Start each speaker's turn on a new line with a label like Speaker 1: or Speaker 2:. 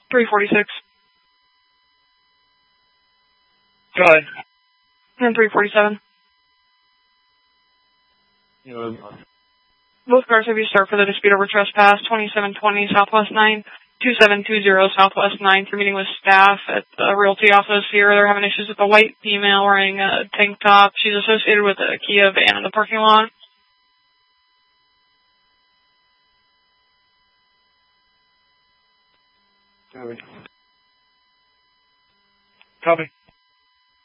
Speaker 1: 346.
Speaker 2: Go ahead.
Speaker 1: And 347.
Speaker 2: Both
Speaker 1: cars have you start for the dispute over trespass, 2720 Southwest 9, 2720 Southwest 9. You're meeting with staff at the Realty office here. They're having issues with a white female wearing a tank top. She's associated with a Kia van in the parking lot.
Speaker 2: Copy.